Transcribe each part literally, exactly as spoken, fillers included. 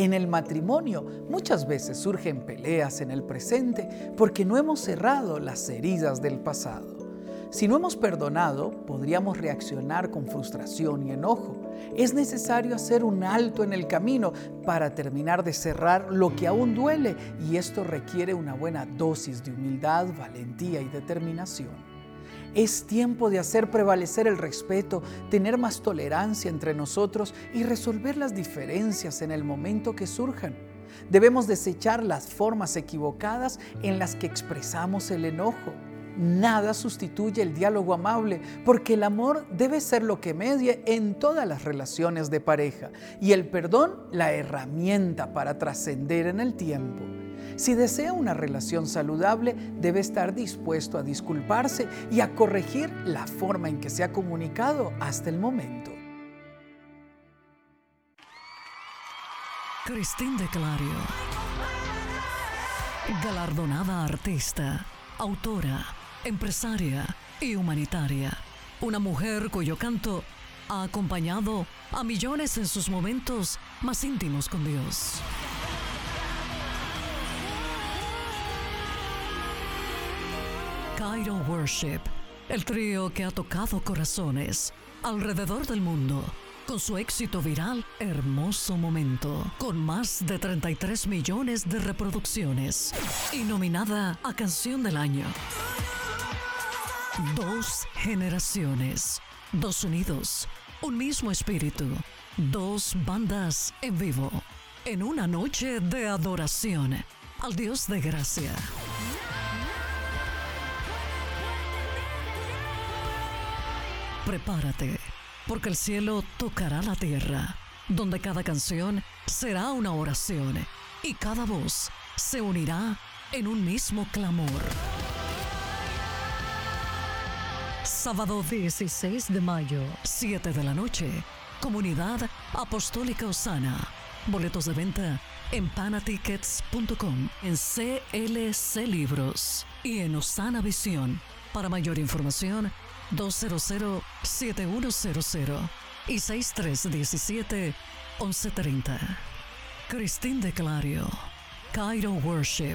En el matrimonio muchas veces surgen peleas en el presente porque no hemos cerrado las heridas del pasado. Si no hemos perdonado, podríamos reaccionar con frustración y enojo. Es necesario hacer un alto en el camino para terminar de cerrar lo que aún duele, y esto requiere una buena dosis de humildad, valentía y determinación. Es tiempo de hacer prevalecer el respeto, tener más tolerancia entre nosotros y resolver las diferencias en el momento que surjan. Debemos desechar las formas equivocadas en las que expresamos el enojo. Nada sustituye el diálogo amable, porque el amor debe ser lo que medie en todas las relaciones de pareja y el perdón la herramienta para trascender en el tiempo. Si desea una relación saludable, debe estar dispuesto a disculparse y a corregir la forma en que se ha comunicado hasta el momento. Cristín de Clario, galardonada artista, autora, empresaria y humanitaria. Una mujer cuyo canto ha acompañado a millones en sus momentos más íntimos con Dios. Cairo Worship, el trío que ha tocado corazones alrededor del mundo con su éxito viral Hermoso Momento, con más de treinta y tres millones de reproducciones y nominada a Canción del Año. Dos generaciones, dos sonidos, un mismo espíritu, dos bandas en vivo, en una noche de adoración al Dios de gracia. Prepárate, porque el cielo tocará la tierra, donde cada canción será una oración y cada voz se unirá en un mismo clamor. Sábado dieciséis de mayo, siete de la noche, Comunidad Apostólica Osana. Boletos de venta en panatickets punto com, en C L C Libros y en Osana Visión. Para mayor información, dos cero cero, siete uno cero cero y seis tres uno siete, once treinta. Cristín de Clario, Cairo Worship.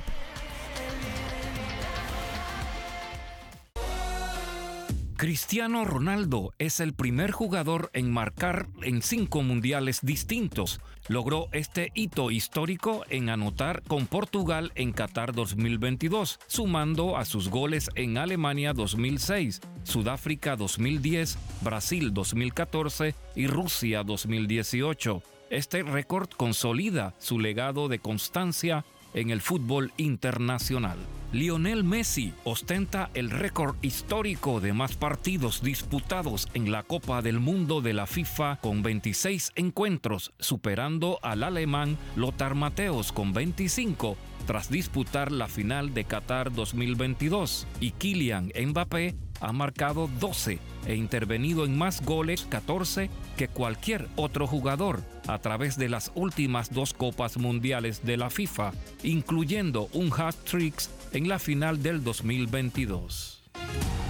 Cristiano Ronaldo es el primer jugador en marcar en cinco mundiales distintos. Logró este hito histórico en anotar con Portugal en Qatar dos mil veintidós, sumando a sus goles en Alemania dos mil seis, Sudáfrica dos mil diez, Brasil dos mil catorce y Rusia dos mil dieciocho. Este récord consolida su legado de constancia en el fútbol internacional. Lionel Messi ostenta el récord histórico de más partidos disputados en la Copa del Mundo de la FIFA con veintiséis encuentros, superando al alemán Lothar Matthäus con veinticinco tras disputar la final de Qatar dos mil veintidós, y Kylian Mbappé ha marcado doce e intervenido en más goles, catorce, que cualquier otro jugador a través de las últimas dos Copas Mundiales de la FIFA, incluyendo un hat-trick en la final del dos mil veintidós.